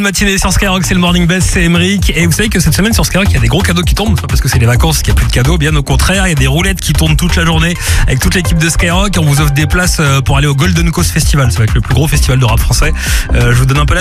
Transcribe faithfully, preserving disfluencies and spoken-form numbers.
Matinée sur Skyrock, c'est le Morning Best, c'est Emeric. Et vous savez que cette semaine sur Skyrock, il y a des gros cadeaux qui tombent. Pas parce que c'est les vacances qu'il n'y a plus de cadeaux, bien au contraire. Il y a des roulettes qui tournent toute la journée avec toute l'équipe de Skyrock. On vous offre des places pour aller au Golden Coast Festival. Ça va être le plus gros festival de rap français. Euh, je vous donne un peu la